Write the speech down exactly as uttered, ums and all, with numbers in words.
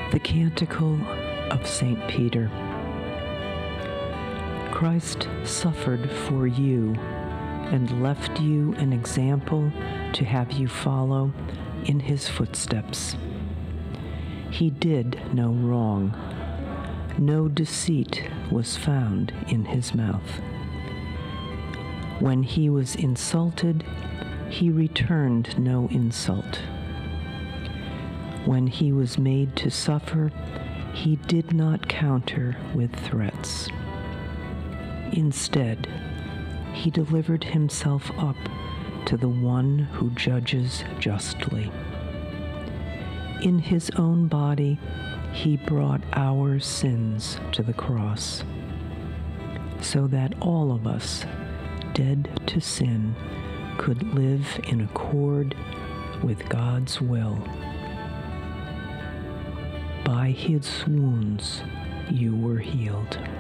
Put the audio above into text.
The Canticle of Saint Peter. Christ suffered for you and left you an example to have you follow in his footsteps. He did no wrong. No deceit was found in his mouth. When he was insulted, he returned no insult. When he was made to suffer, he did not counter with threats. Instead, he delivered himself up to the one who judges justly. In his own body, he brought our sins to the cross, so that all of us, dead to sin, could live in accord with God's will. By his wounds you were healed.